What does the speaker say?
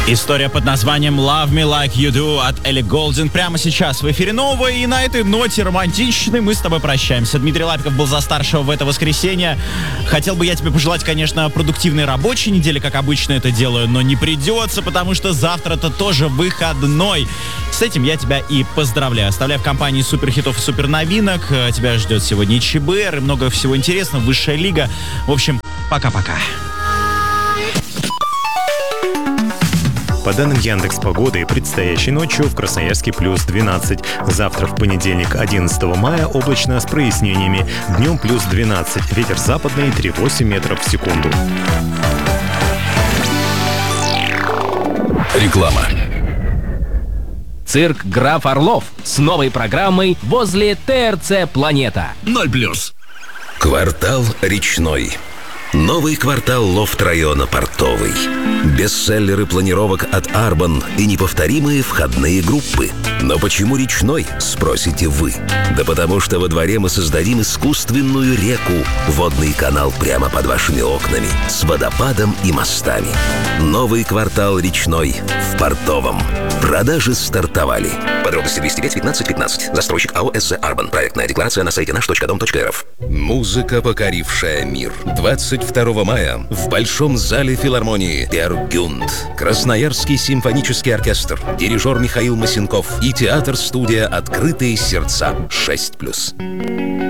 История под названием «Love Me Like You Do» от Элли Голдин прямо сейчас в эфире нового. И на этой ноте романтичной мы с тобой прощаемся. Дмитрий Лапиков был за старшего в это воскресенье. Хотел бы я тебе пожелать, конечно, продуктивной рабочей недели, как обычно это делаю, но не придется, потому что завтра-то тоже выходной. С этим я тебя и поздравляю. Оставляю в компании суперхитов и суперновинок. Тебя ждет сегодня ЧБР и много всего интересного. Высшая лига. В общем, пока-пока. По данным Яндекс.Погоды, предстоящей ночью в Красноярске плюс 12. Завтра, в понедельник, 11 мая, облачно с прояснениями. Днем плюс 12. Ветер западный 3,8 метров в секунду. Реклама. Цирк «Граф Орлов» с новой программой возле ТРЦ «Планета». 0+. Квартал Речной. Новый квартал лофт-района Портовый. Бестселлеры планировок от Арбан и неповторимые входные группы. Но почему Речной, спросите вы? Да потому что во дворе мы создадим искусственную реку, водный канал прямо под вашими окнами, с водопадом и мостами. Новый квартал Речной в Портовом. Продажи стартовали. Подробности 205 15 15. Застройщик АО СЗ Арбан. Проектная декларация на сайте наш.дом.рф. Музыка, покорившая мир. 22 мая в Большом зале филармонии Бергюнд. Красноярский симфонический оркестр, дирижер Михаил Масенков и театр-студия «Открытые сердца» 6+.